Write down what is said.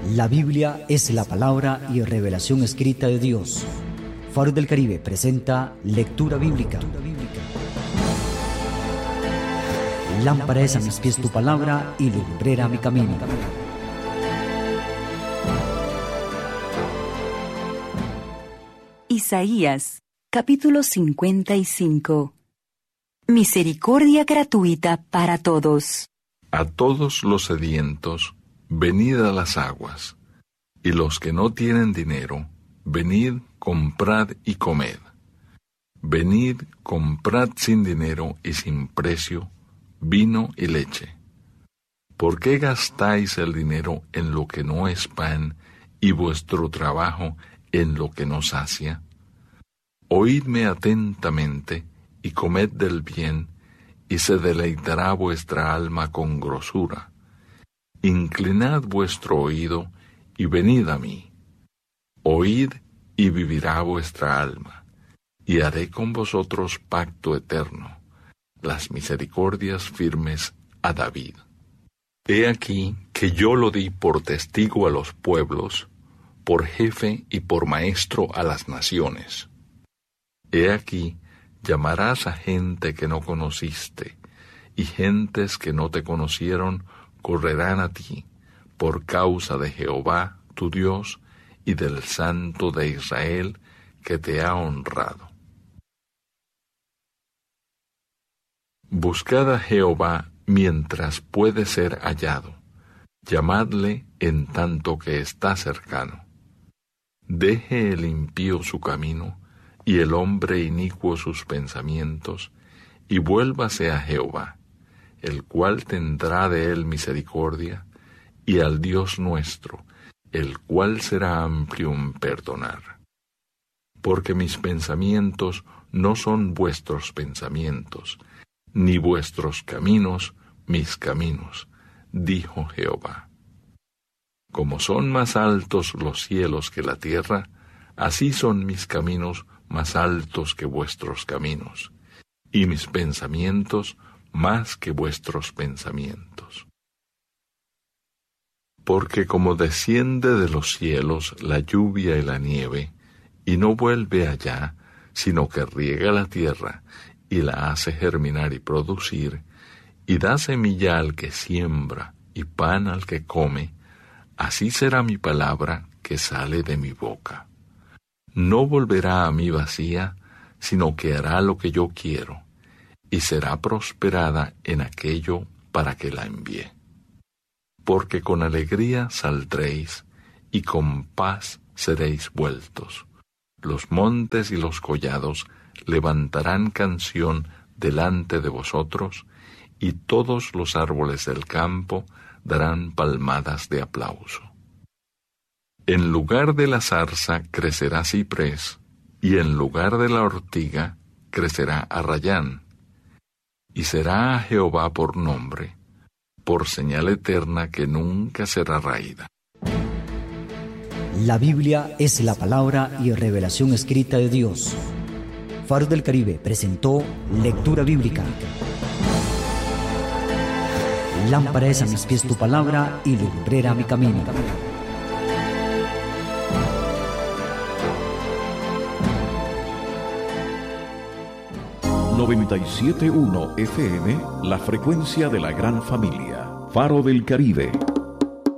La Biblia es la palabra y revelación escrita de Dios. Faro del Caribe presenta lectura bíblica. Lámpara es a mis pies tu palabra y lumbrera mi camino. Isaías, capítulo 55. Misericordia gratuita para todos. A todos los sedientos, venid a las aguas, y los que no tienen dinero, venid, comprad y comed. Venid, comprad sin dinero y sin precio, vino y leche. ¿Por qué gastáis el dinero en lo que no es pan, y vuestro trabajo en lo que no sacia? Oídme atentamente, y comed del bien, y se deleitará vuestra alma con grosura. Inclinad vuestro oído, y venid a mí. Oíd, y vivirá vuestra alma, y haré con vosotros pacto eterno, las misericordias firmes a David. He aquí que yo lo di por testigo a los pueblos, por jefe y por maestro a las naciones. He aquí, llamarás a gente que no conociste, y gentes que no te conocieron correrán a ti, por causa de Jehová, tu Dios, y del Santo de Israel, que te ha honrado. Buscad a Jehová mientras puede ser hallado, llamadle en tanto que está cercano. Deje el impío su camino, y el hombre inicuo sus pensamientos, y vuélvase a Jehová, el cual tendrá de él misericordia, y al Dios nuestro, el cual será amplio en perdonar. Porque mis pensamientos no son vuestros pensamientos, ni vuestros caminos mis caminos, dijo Jehová. Como son más altos los cielos que la tierra, así son mis caminos más altos que vuestros caminos, y mis pensamientos más que vuestros pensamientos. Porque como desciende de los cielos la lluvia y la nieve, y no vuelve allá, sino que riega la tierra, y la hace germinar y producir, y da semilla al que siembra, y pan al que come, así será mi palabra que sale de mi boca. No volverá a mí vacía, sino que hará lo que yo quiero, y será prosperada en aquello para que la envíe. Porque con alegría saldréis, y con paz seréis vueltos. Los montes y los collados levantarán canción delante de vosotros, y todos los árboles del campo darán palmadas de aplauso. En lugar de la zarza crecerá ciprés, y en lugar de la ortiga crecerá arrayán. Y será a Jehová por nombre, por señal eterna que nunca será raída. La Biblia es la palabra y revelación escrita de Dios. Faro del Caribe presentó lectura bíblica. Lámpara es a mis pies tu palabra y lumbrera mi camino. 97.1 FM, la frecuencia de la gran familia. Faro del Caribe.